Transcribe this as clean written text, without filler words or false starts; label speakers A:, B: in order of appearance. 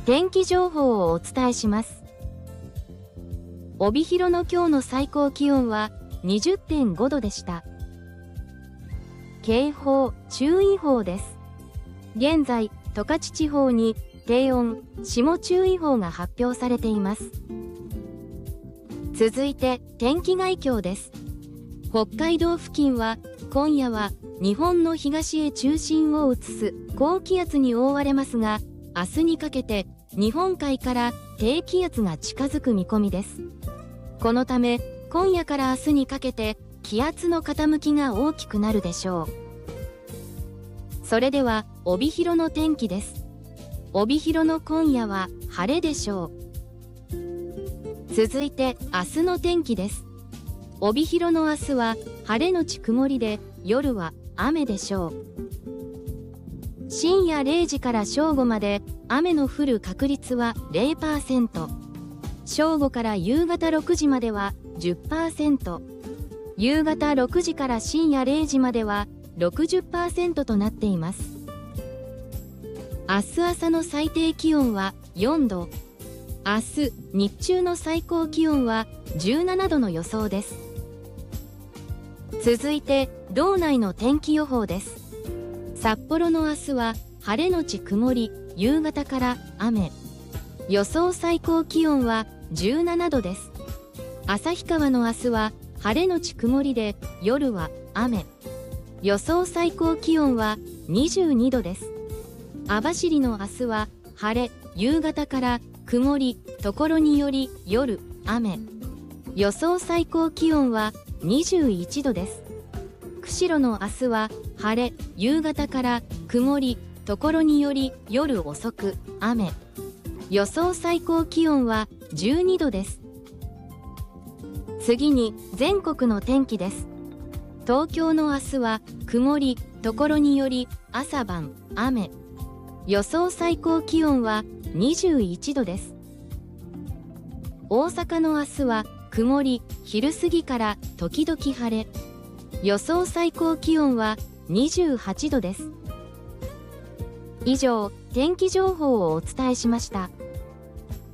A: 天気情報をお伝えします。帯広の今日の最高気温は 20.5 度でした。警報・注意報です。現在、十勝地方に低温・霜注意報が発表されています。続いて、天気概況です。北海道付近は、今夜は日本の東へ中心を移す高気圧に覆われますが、明日にかけて日本海から低気圧が近づく見込みです。このため、今夜から明日にかけて気圧の傾きが大きくなるでしょう。それでは、帯広の天気です。帯広の今夜は晴れでしょう。続いて、明日の天気です。帯広の明日は晴れのち曇りで、夜は雨でしょう。深夜0時から正午まで雨の降る確率は 0%、正午から夕方6時までは 10%、夕方6時から深夜0時までは 60% となっています。明日朝の最低気温は4度、明日日中の最高気温は17度の予想です。続いて、道内の天気予報です。札幌の明日は晴れのち曇り、夕方から雨。予想最高気温は17度です。旭川の明日は晴れのち曇りで、夜は雨。予想最高気温は22度です。網走の明日は晴れ、夕方から曇り、ところにより夜雨。予想最高気温は21度です。釧路の明日は晴れ、夕方から曇り、ところにより夜遅く雨。予想最高気温は12度です。次に全国の天気です。東京の明日は曇り、ところにより朝晩雨。予想最高気温は21度です。大阪の明日は曇り、昼過ぎから時々晴れ。予想最高気温は28度です。以上、天気情報をお伝えしました。